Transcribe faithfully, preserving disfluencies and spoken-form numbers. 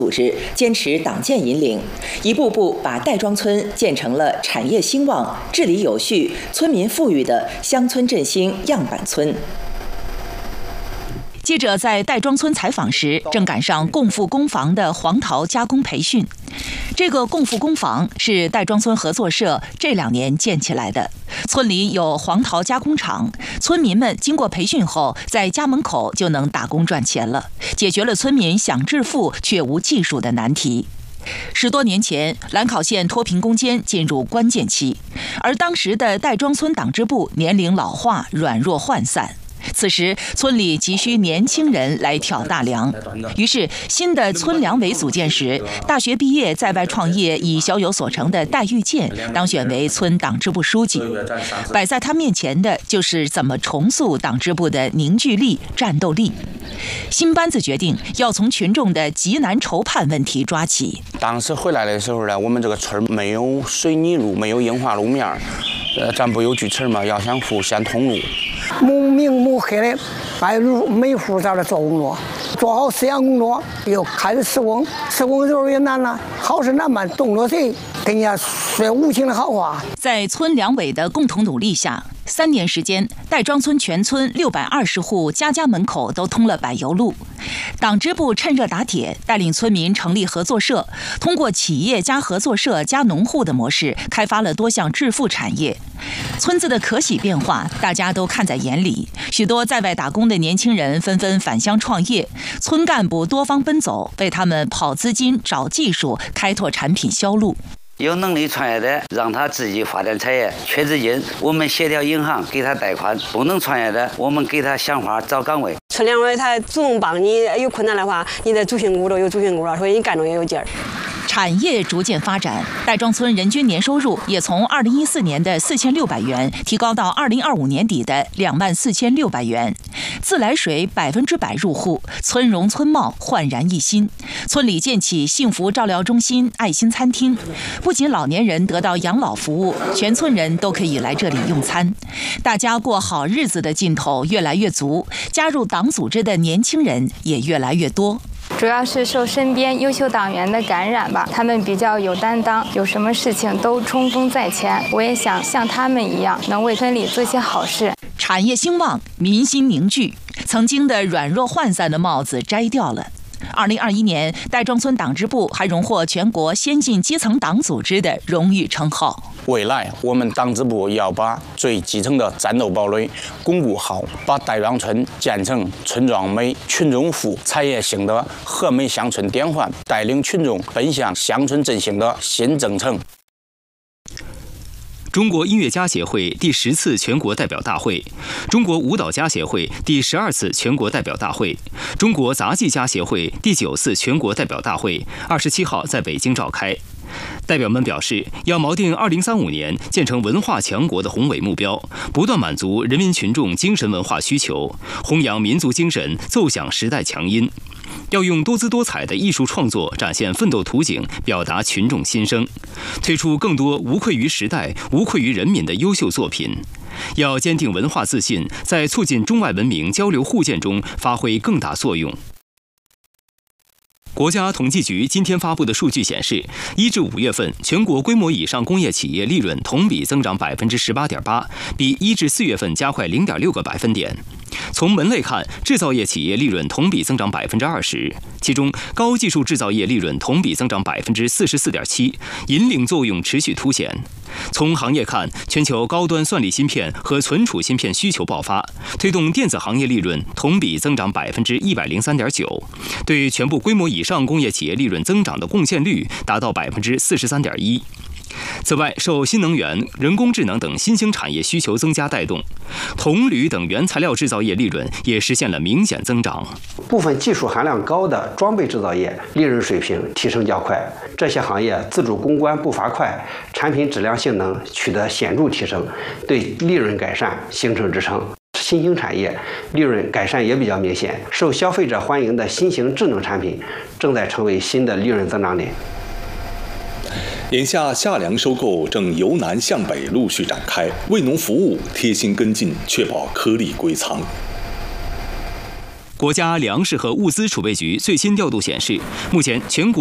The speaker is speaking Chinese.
组织坚持党建引领，一步步把戴庄村建成了产业兴旺、治理有序、村民富裕的乡村振兴样板村。记者在戴庄村采访时，正赶上共富工房的黄桃加工培训。这个共富工房是戴庄村合作社这两年建起来的，村里有黄桃加工厂，村民们经过培训后，在家门口就能打工赚钱了，解决了村民想致富却无技术的难题。十多年前，兰考县脱贫攻坚进入关键期，而当时的戴庄村党支部年龄老化、软弱涣散。此时，村里急需年轻人来挑大梁。于是，新的村两委组建时，大学毕业在外创业已小有所成的戴玉建当选为村党支部书记。摆在他面前的就是怎么重塑党支部的凝聚力、战斗力。新班子决定要从群众的急难愁盼问题抓起。 当时回来的时候呢，我们这个村没有水泥路，没有硬化路面，呃，咱不有锯齿嘛，要想富先通路。 母明母黑的，把每户在这做工作，做好思想工作，又开始施工，施工的时候也难了，好事难办，动了谁跟人家说无情的好话。 在村两委的共同努力下，三年时间，戴庄村全村六百二十户家家门口都通了柏油路。党支部趁热打铁，带领村民成立合作社，通过企业加合作社加农户的模式，开发了多项致富产业。村子的可喜变化，大家都看在眼里。许多在外打工的年轻人纷纷返乡创业，村干部多方奔走，为他们跑资金、找技术、开拓产品销路。 有能力创业的，让他自己发展产业；缺资金，我们协调银行给他贷款；不能创业的，我们给他想法找岗位。 村两委他主动帮你，有困难的话，你的主心骨都有主心骨了，所以你干着也有劲儿。 产业逐渐发展，戴庄村人均年收入也从二零一四年的四千六百元提高到二零二五年底的两万四千六百元。自来水百分之百入户，村容村貌焕然一新。村里建起幸福照料中心、爱心餐厅，不仅老年人得到养老服务，全村人都可以来这里用餐。大家过好日子的劲头越来越足，加入党组织的年轻人也越来越多。 主要是受身边优秀党员的感染吧，他们比较有担当，有什么事情都冲锋在前。我也想像他们一样，能为村里做些好事。 产业兴旺，民心凝聚，曾经的软弱涣散的帽子摘掉了。二零二一年，戴庄村党支部还荣获全国先进基层党组织的荣誉称号。 未来，我们党支部要把最基层的战斗堡垒巩固好，把戴庄村建成村庄美、群众富、产业兴的和美乡村典范，带领群众奔向乡村振兴的新征程。 中国音乐家协会第十次全国代表大会，中国舞蹈家协会第十二次全国代表大会，中国杂技家协会第九次全国代表大会二十七号在北京召开。代表们表示，要锚定二零三五年建成文化强国的宏伟目标，不断满足人民群众精神文化需求，弘扬民族精神，奏响时代强音。要用多姿多彩的艺术创作展现奋斗图景，表达群众心声，推出更多无愧于时代、无愧于人民的优秀作品。要坚定文化自信，在促进中外文明交流互鉴中发挥更大作用。国家统计局今天发布的数据显示，一至五月份全国规模以上工业企业利润同比增长百分之十八点八，比一至四月份加快零点六个百分点。从门类看，制造业企业利润同比增长百分之二十，其中高技术制造业利润同比增长百分之四十四点七，引领作用持续凸显。从行业看，全球高端算力芯片和存储芯片需求爆发，推动电子行业利润同比增长百分之一百零三点九，对全部规模以上工业企业利润增长的贡献率达到百分之四十三点一。此外，受新能源、人工智能等新兴产业需求增加带动，铜铝等原材料制造业利润也实现了明显增长。 部分技术含量高的装备制造业利润水平提升较快，这些行业自主攻关步伐快，产品质量性能取得显著提升，对利润改善形成支撑。新兴产业利润改善也比较明显，受消费者欢迎的新型智能产品正在成为新的利润增长点。 眼下夏粮收购正由南向北陆续展开，为农服务贴心跟进，确保颗粒归仓。 国家粮食和物资储备局最新调度显示，目前全国